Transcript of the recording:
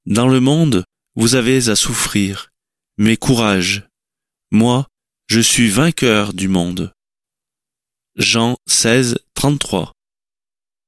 Dans le monde, vous avez à souffrir, mais courage. Moi, je suis vainqueur du monde. Jean 16, 33.